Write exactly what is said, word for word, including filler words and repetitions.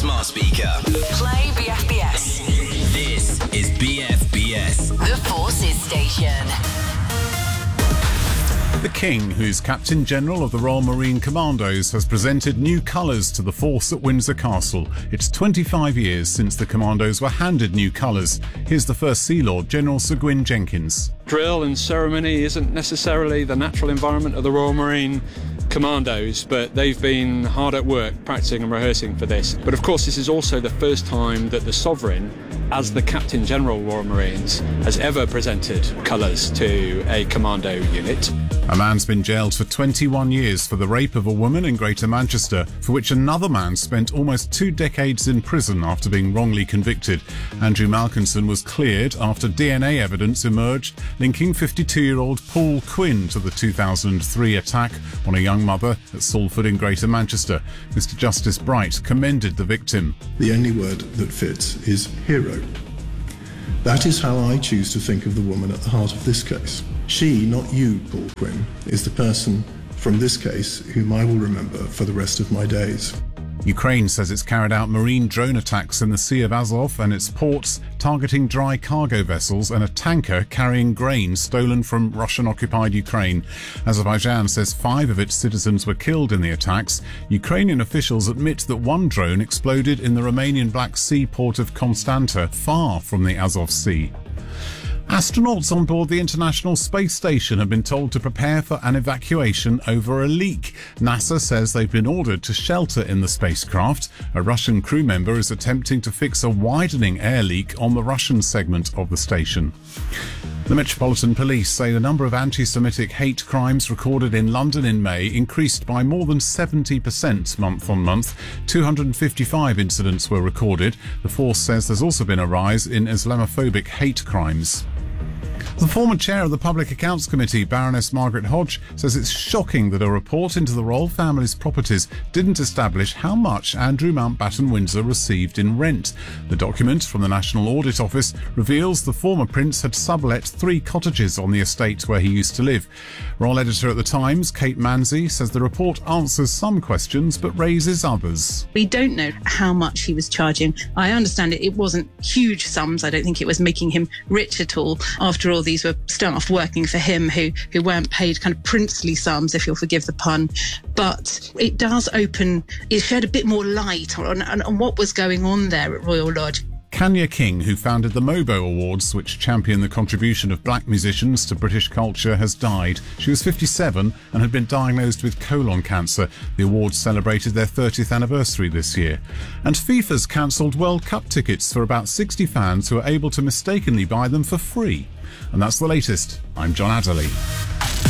smart speaker. Play B F B S. This is B F B S. The Forces Station. The King, who's Captain General of the Royal Marine Commandos, has presented new colours to the force at Windsor Castle. It's twenty-five years since the Commandos were handed new colours. Here's the First Sea Lord, General Sir Gwyn Jenkins. Drill and ceremony isn't necessarily the natural environment of the Royal Marine Commandos, but they've been hard at work practicing and rehearsing for this. But of course, this is also the first time that the Sovereign, as the Captain General Royal Marines, has ever presented colours to a commando unit. A man's been jailed for twenty-one years for the rape of a woman in Greater Manchester, for which another man spent almost two decades in prison after being wrongly convicted. Andrew Malkinson was cleared after D N A evidence emerged linking fifty-two-year-old Paul Quinn to the two thousand three attack on a young mother at Salford in Greater Manchester. Mister Justice Bright commended the victim. The only word that fits is hero. That is how I choose to think of the woman at the heart of this case. She, not you, Paul Quinn, is the person from this case whom I will remember for the rest of my days. Ukraine says it's carried out marine drone attacks in the Sea of Azov and its ports, targeting dry cargo vessels and a tanker carrying grain stolen from Russian-occupied Ukraine. Azerbaijan says five of its citizens were killed in the attacks. Ukrainian officials admit that one drone exploded in the Romanian Black Sea port of Constanta, far from the Azov Sea. Astronauts on board the International Space Station have been told to prepare for an evacuation over a leak. NASA says they've been ordered to shelter in the spacecraft. A Russian crew member is attempting to fix a widening air leak on the Russian segment of the station. The Metropolitan Police say the number of anti-Semitic hate crimes recorded in London in May increased by more than seventy percent month on month. two hundred fifty-five incidents were recorded. The force says there's also been a rise in Islamophobic hate crimes. The former chair of the Public Accounts Committee, Baroness Margaret Hodge, says it's shocking that a report into the royal family's properties didn't establish how much Andrew Mountbatten Windsor received in rent. The document from the National Audit Office reveals the former prince had sublet three cottages on the estate where he used to live. Royal editor at The Times, Kate Manzi, says the report answers some questions but raises others. We don't know how much he was charging. I understand it, it wasn't huge sums. I don't think it was making him rich at all. After all, these were staff working for him who, who weren't paid kind of princely sums, if you'll forgive the pun. But it does open, it shed a bit more light on, on, on what was going on there at Royal Lodge. Kanya King, who founded the Mobo Awards, which champion the contribution of black musicians to British culture, has died. She was fifty-seven and had been diagnosed with colon cancer. The awards celebrated their thirtieth anniversary this year. And FIFA's cancelled World Cup tickets for about sixty fans who are able to mistakenly buy them for free. And that's the latest. I'm John Adderley.